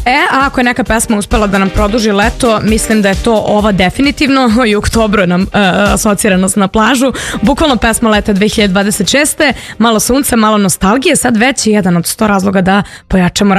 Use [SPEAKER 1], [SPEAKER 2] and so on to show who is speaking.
[SPEAKER 1] A ako je neka pesma uspela da nam produži leto, mislim da je to ova definitivno. I u oktobru nam asocira nas na plažu. Bukvalno pesma leta 2026. Malo sunca, malo nostalgije, sad već je jedan od 100 razloga da pojačamo